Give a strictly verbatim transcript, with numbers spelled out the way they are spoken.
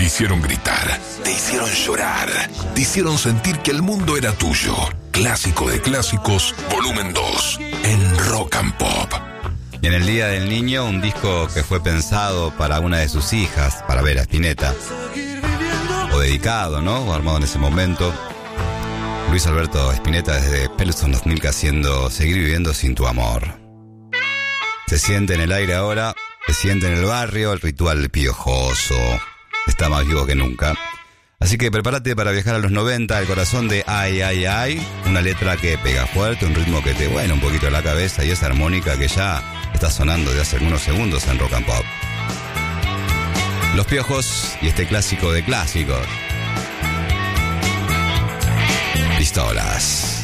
hicieron gritar, te hicieron llorar, te hicieron sentir que el mundo era tuyo. Clásico de clásicos, volumen dos, en Rock and Pop. Y en el Día del Niño, un disco que fue pensado para una de sus hijas, para ver a Spinetta, o dedicado, ¿no? O armado en ese momento. Luis Alberto Spinetta desde Pelson dos mil haciendo Seguir viviendo sin tu amor. Se siente en el aire ahora, se siente en el barrio, el ritual piojoso está más vivo que nunca. Así que prepárate para viajar a los noventa, el corazón de Ay, Ay, Ay, una letra que pega fuerte, un ritmo que te vuela un poquito la cabeza y esa armónica que ya está sonando de hace algunos segundos en Rock and Pop. Los Piojos y este clásico de clásicos. Pistolas.